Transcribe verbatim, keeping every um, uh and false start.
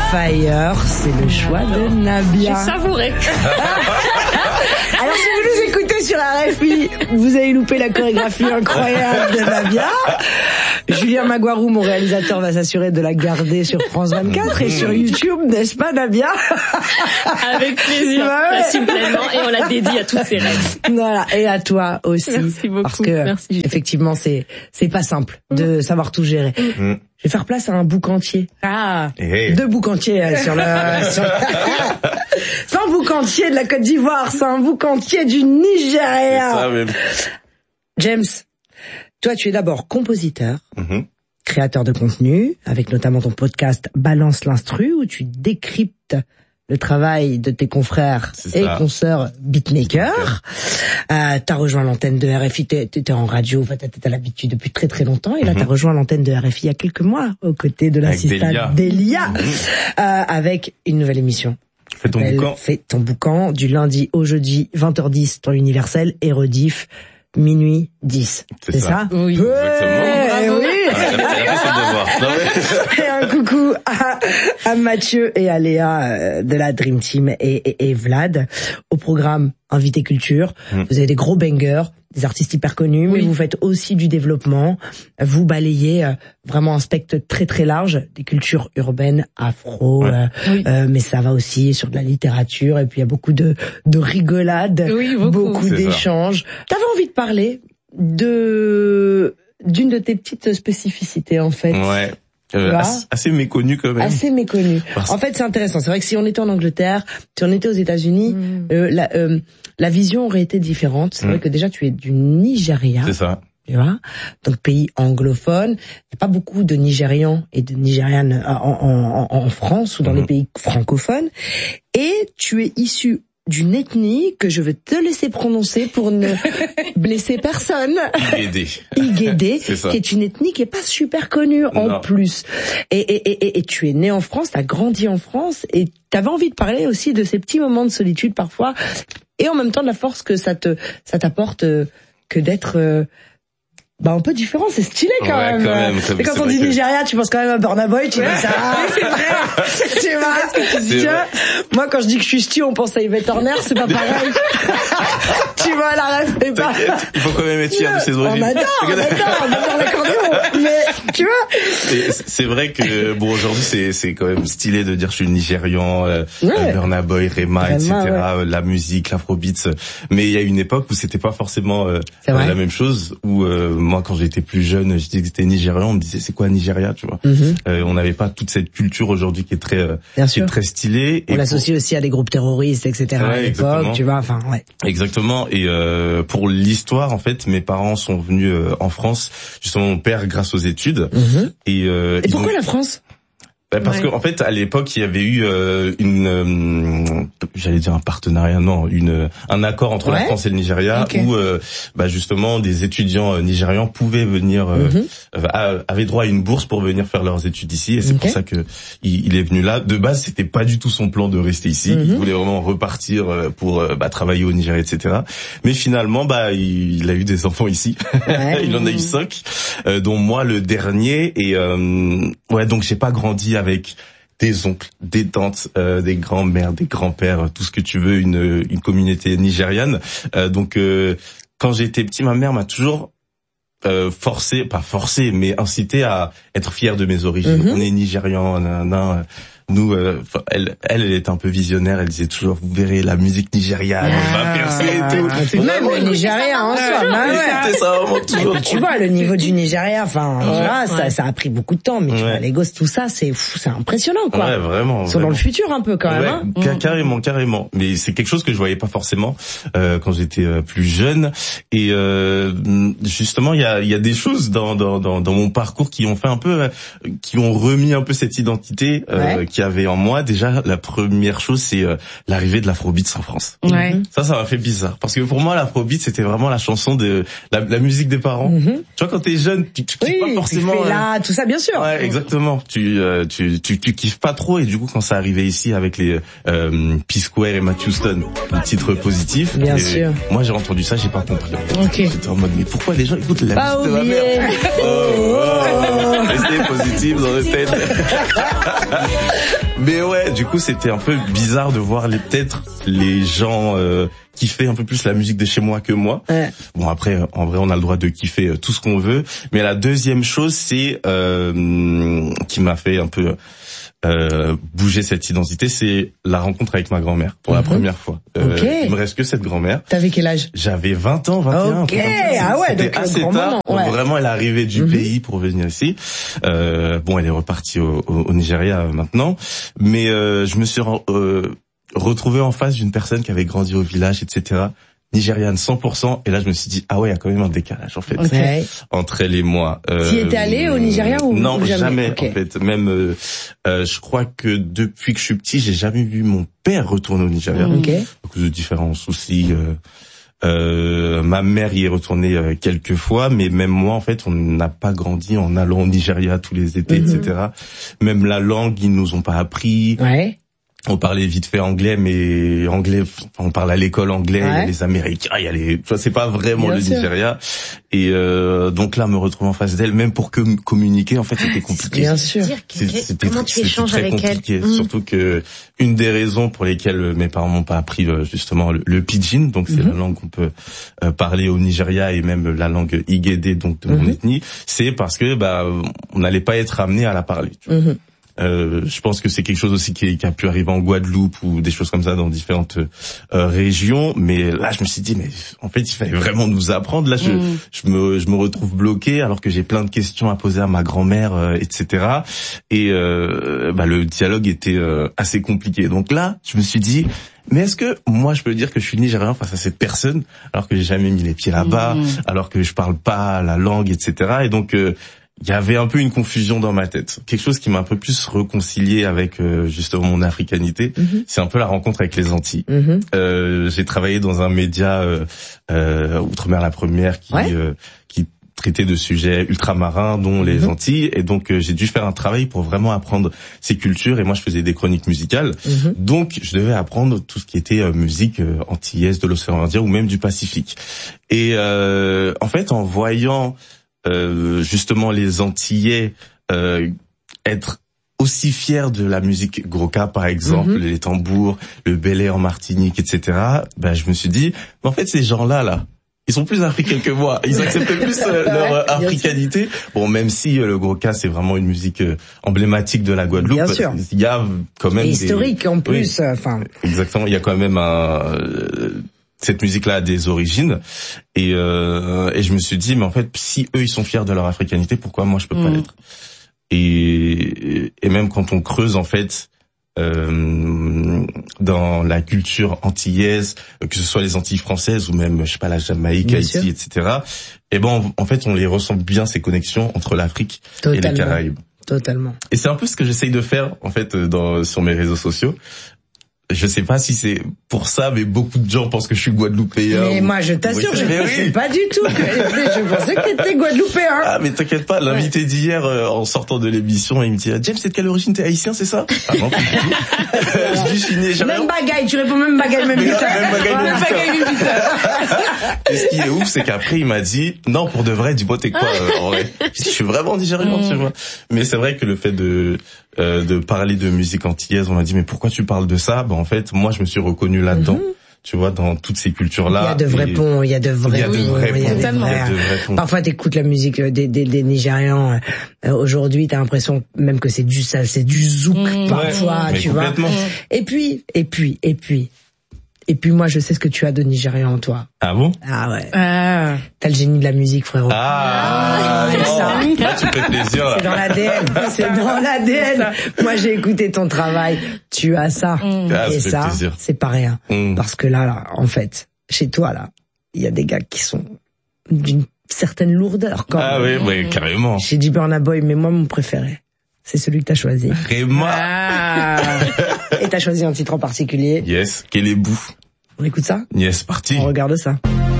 Fire, c'est le choix de Nabia. J'ai savouré. Alors si vous nous écoutez sur R F I, vous avez loupé la chorégraphie incroyable de Nabia. Julien Maguarou, mon réalisateur, va s'assurer de la garder sur France vingt-quatre et sur YouTube, n'est-ce pas Nabia? Avec plaisir, Bah ouais. j'assume pleinement et on la dédie à toutes ses rêves. Voilà, et à toi aussi. Merci beaucoup. Parce que Merci. effectivement, c'est c'est pas simple de savoir tout gérer. Mm. Je vais faire place à un bouc entier. Ah. Hey. Deux boucs entiers euh, sur le... sur... C'est un bouc entier de la Côte d'Ivoire, c'est un bouc entier du Nigeria. C'est ça même. James, toi tu es d'abord compositeur, Mm-hmm. créateur de contenu, avec notamment ton podcast Balance l'instru, où tu décryptes le travail de tes confrères C'est et ça. consoeurs beatmakers. Euh, t'as rejoint l'antenne de R F I, t'es, t'étais en radio, enfin, t'as, t'as l'habitude depuis très très longtemps, et là Mhm. t'as rejoint l'antenne de R F I il y a quelques mois, aux côtés de Avec l'assistante Delia. Delia, Mhm. euh, avec une nouvelle émission. Fais ton Elle boucan. fait ton boucan du lundi au jeudi, vingt heures dix, temps universel, et rediff, minuit dix. C'est C'est ça. ça? Oui. Ouais, Exactement. Bravo. oui. Ah, elle a fait son devoir. Non, mais- Et un coucou à, à Mathieu et à Léa euh, de la Dream Team et, et, et Vlad. Au programme Invité Culture, Mm. vous avez des gros bangers, des artistes hyper connus, mais Oui. vous faites aussi du développement. Vous balayez euh, vraiment un spectre très très large, des cultures urbaines, afro, Ouais. euh, Oui. euh, mais ça va aussi sur de la littérature, et puis il y a beaucoup de, de rigolades, Oui, beaucoup. C'est ça. d'échanges. T'avais envie de parler de d'une de tes petites spécificités en fait. Ouais. Euh, Tu vois assez, assez méconnu quand même. Assez méconnu. Parce- En fait, c'est intéressant. C'est vrai que si on était en Angleterre, si on était aux États-Unis, Mm. euh, la, euh, la vision aurait été différente. C'est Mm. vrai que déjà, tu es du Nigeria, C'est ça. tu vois, donc pays anglophone. Il n'y a pas beaucoup de Nigérians et de Nigérianes en, en, en, en France ou dans Mhm. les pays francophones. Et tu es issu d'une ethnie que je vais te laisser prononcer pour ne blesser personne. Aidé. Igédé, C'est ça. qui est une ethnie qui est pas super connue en Non. plus. Et, et, et, et tu es né en France, tu as grandi en France, et tu avais envie de parler aussi de ces petits moments de solitude parfois, et en même temps de la force que ça te ça t'apporte euh, que d'être euh, bah un peu différent, c'est stylé quand Ouais, même. quand même, comme- Et quand c'est on vrai dit que- Nigeria, tu penses quand même à Burna Boy, tu dis ça. C'est vrai. Tu vois, C'est tu vois, vrai. moi quand je dis que je suis stu, on pense à Yvette Horner, c'est pas pareil. Tu vois la rêve, c'est pas. T'inquiète, il faut quand même être fier de ses On origines. adore, on adore, on adore l'accordéon. Mais, tu vois. Et c'est vrai que bon aujourd'hui c'est c'est quand même stylé de dire je suis Nigérian, euh, Ouais. euh, Burna Boy, Rema, Vraiment, et cetera. euh, La musique, l'afrobeats. Mais il y a une époque où c'était pas forcément euh, C'est vrai. la même chose. Où euh, moi quand j'étais plus jeune, je disais que j'étais Nigérian, on me disait c'est quoi Nigeria, tu vois. Mhm. Euh, on n'avait pas toute cette culture aujourd'hui qui est très euh, Bien qui sûr. est très stylée. On Et l'associe aussi à des groupes terroristes, et cetera. à Ouais, l'époque, exactement. tu vois. Enfin, ouais. pour- exactement. Et euh, pour l'histoire en fait, mes parents sont venus euh, en France. Justement mon père grâce aux études. Mhm. Et, euh, Et ils pourquoi ont- la France? Bah, parce Ouais. que en fait à l'époque il y avait eu euh, une euh, j'allais dire un partenariat non une un accord entre Ouais. la France et le Nigeria Ok. où euh, bah justement des étudiants euh, nigérians pouvaient venir euh, Mhm. euh, avaient droit à une bourse pour venir faire leurs études ici et c'est Ok. pour ça que il, il est venu là. De base c'était pas du tout son plan de rester ici. Mhm. Il voulait vraiment repartir euh, pour euh, bah, travailler au Nigeria, et cetera. Mais finalement bah il, il a eu des enfants ici. Ouais. Il en a eu cinq, euh, dont moi le dernier. Et euh, ouais, donc j'ai pas grandi avec des oncles, des tantes, euh, des grands-mères, des grands-pères, tout ce que tu veux, une, une communauté nigériane. Euh, donc euh, quand j'étais petit, ma mère m'a toujours euh, forcé, pas forcé, mais incité à être fier de mes origines. Mhm. On est nigérian, nanana. Nous, euh, elle, elle, elle était un peu visionnaire. Elle disait toujours, vous verrez la musique nigériane, on va percer et tout. Ah, c'est même le Nigeria en soi. bah Et ouais. c'était ça vraiment Et toujours. puis tu vois le niveau du Nigeria, enfin, tu Ouais. vois, ça, Ouais. ça a pris beaucoup de temps, mais tu Ouais. vois les gosses, tout ça, c'est fou, c'est impressionnant quoi. Ouais, vraiment. Ils sont dans vraiment. le futur un peu quand même. Ouais, Hein. ca- carrément, carrément. Mais c'est quelque chose que je voyais pas forcément euh, quand j'étais euh, plus jeune. Et euh, justement, il y a, il y a des choses dans, dans, dans, dans mon parcours qui ont fait un peu, euh, qui ont remis un peu cette identité euh, Ouais. qu'il y avait en moi. Déjà, la première chose, c'est euh, l'arrivée de l'afrobeat en France. Ouais. Ça, ça m'a fait bizarre parce que pour moi, l'afrobeat, c'était vraiment la chanson de la, la musique des parents. Mhm. Tu vois, quand t'es jeune, tu, tu kiffes Oui, pas forcément. tu fais euh, là, tout ça, bien sûr. Ouais, exactement. Tu, euh, tu, tu, tu kiffes pas trop et du coup quand ça arrivait ici avec les euh, P-Square et Matt Houston, le titre positif. Bien et sûr. Moi j'ai entendu ça, j'ai pas compris. Ok. J'étais en mode mais pourquoi les gens écoutent la Pas musique de ma oublier. mère? Oh, oh. rester positif dans notre tête. Mais ouais, du coup, c'était un peu bizarre de voir les peut-être les gens euh, kiffer un peu plus la musique de chez moi que moi. Ouais. Bon, après, en vrai, on a le droit de kiffer tout ce qu'on veut. Mais la deuxième chose, c'est euh, qui m'a fait un peu euh, bouger cette identité, c'est la rencontre avec ma grand-mère pour mm-hmm. la première fois. Euh, okay. Il me reste que cette grand-mère. T'avais quel âge? J'avais vingt ans, vingt et un. Ok, ah ouais, donc assez grand tard. Moment, ouais. Donc vraiment, elle est arrivée du mm-hmm. pays pour venir ici. Euh, bon, elle est repartie au, au, au Nigeria euh, maintenant, mais euh, je me suis euh, retrouvé en face d'une personne qui avait grandi au village, et cetera. Nigériane cent pour cent, et là je me suis dit ah ouais, il y a quand même un décalage en fait okay. entre elle et moi. Euh, tu y étais allé au Nigeria ou non, ou jamais, jamais okay. en fait. Même euh, euh, je crois que depuis que je suis petit, j'ai jamais vu mon père retourner au Nigeria okay. à cause de différents soucis. Euh, euh, ma mère y est retournée euh, quelques fois, mais même moi en fait, on n'a pas grandi en allant au Nigeria tous les étés, mm-hmm. et cetera. Même la langue, ils nous ont pas appris. Ouais. On parlait vite fait anglais, mais anglais, on parle à l'école anglais, ouais. Il y a les Américains, il y a les, tu vois, c'est pas vraiment bien le sûr. Nigeria. Et euh, donc là, me retrouver en face d'elle, même pour que communiquer, en fait, c'était compliqué. Bien sûr. C'est, c'était, Comment tu échanges très avec compliqué. elle? Surtout que une des raisons pour lesquelles mes parents m'ont pas appris justement le, le pidgin, donc c'est mm-hmm. la langue qu'on peut euh, parler au Nigeria et même la langue igédé, donc de mm-hmm. mon ethnie, c'est parce que bah on n'allait pas être amené à la parler. Tu vois. Mm-hmm. Euh, je pense que c'est quelque chose aussi qui, qui a pu arriver en Guadeloupe ou des choses comme ça dans différentes euh, régions. Mais là, je me suis dit, mais en fait, il fallait vraiment nous apprendre. Là, je, mmh. je me, je me retrouve bloqué alors que j'ai plein de questions à poser à ma grand-mère, euh, et cetera. Et euh, bah, le dialogue était euh, assez compliqué. Donc là, je me suis dit, mais est-ce que moi je peux dire que je suis nigérien face à cette personne alors que j'ai jamais mis les pieds là-bas, mmh. alors que je parle pas la langue, et cetera. Et donc euh, il y avait un peu une confusion dans ma tête. Quelque chose qui m'a un peu plus réconcilié avec euh, justement mon africanité. Mm-hmm. C'est un peu la rencontre avec les Antilles. Mm-hmm. Euh, j'ai travaillé dans un média euh, euh, Outre-mer la première qui ouais. euh, qui traitait de sujets ultramarins dont mm-hmm. les Antilles. Et donc euh, j'ai dû faire un travail pour vraiment apprendre ces cultures. Et moi je faisais des chroniques musicales. Mm-hmm. Donc je devais apprendre tout ce qui était euh, musique euh, antillaise de l'océan Indien ou même du Pacifique. Et euh, en fait en voyant Euh, justement les Antillais euh, être aussi fiers de la musique Gros-Cas par exemple, mm-hmm. les tambours, le belé en Martinique, et cetera. Ben je me suis dit, mais en fait ces gens-là là, ils sont plus africains que moi. Ils acceptent plus euh, leur euh, africanité. Bon, même si euh, le Gros-Cas c'est vraiment une musique euh, emblématique de la Guadeloupe, bien sûr. Il y a quand même et historique des... en plus. Enfin. Oui, exactement. Il y a quand même un euh, cette musique-là a des origines et, euh, et je me suis dit mais en fait si eux ils sont fiers de leur africanité, pourquoi moi je peux pas mmh. l'être? Et, et même quand on creuse en fait euh, dans la culture antillaise, que ce soit les Antilles françaises ou même je sais pas la Jamaïque, bien Haïti, sûr. et cetera. Et ben en fait on les ressent bien ces connexions entre l'Afrique Totalement. et les Caraïbes. Totalement. Et c'est un peu ce que j'essaye de faire en fait dans sur mes réseaux sociaux. Je sais pas si c'est pour ça, mais beaucoup de gens pensent que je suis guadeloupéen. Mais ou... moi, je t'assure, oui, je ne pensais oui. pas du tout que je pensais que t'étais guadeloupéen. Ah, mais t'inquiète pas, l'invité ouais. d'hier, euh, en sortant de l'émission, il me dit, James, c'est de quelle origine? T'es haïtien, c'est ça? Ah non, pas du tout. Je dis, je suis nigérien. Même bagaille, tu réponds même bagaille, même butin. Même bagaille, même butin. Et ce qui est ouf, c'est qu'après, il m'a dit, non, pour de vrai, dis-moi, t'es quoi, euh, en vrai? Je dis, je suis vraiment nigérian, mm. tu vois. Mais c'est vrai que le fait de, euh, de parler de musique antillaise, on m'a dit, mais pourquoi tu parles de ça? Ben, en fait, moi, je me suis reconnu là-dedans. Mm-hmm. Tu vois, dans toutes ces cultures-là. Il y a de vrais ponts, il y a de vrais ponts. Il y a de vrais ponts. Il y a de vrais ponts. Parfois, t'écoutes la musique des, des, des Nigérians. Euh, aujourd'hui, t'as l'impression même que c'est du ça, c'est du zouk mmh. parfois, ouais, tu vois. Et puis, et puis, et puis, et puis moi, je sais ce que tu as de Nigérian en toi. Ah bon? Ah ouais. Ah. T'as le génie de la musique, frérot. Ah, ah c'est ça. Là, tu fais plaisir. Là. C'est dans l'A D N. C'est dans l'A D N. Moi, j'ai écouté ton travail. Tu as ça. Mmh. Ah, et ça, ça c'est pas rien. Mmh. Parce que là, là, en fait, chez toi, là, il y a des gars qui sont d'une certaine lourdeur, quand ah même. Ah oui, oui, carrément. J'ai dit Burna Boy, mais moi, mon préféré, c'est celui que t'as choisi. Vraiment. Ah. Et t'as choisi un titre en particulier. Yes, quel est bout. On écoute ça? Yes, parti. On regarde ça.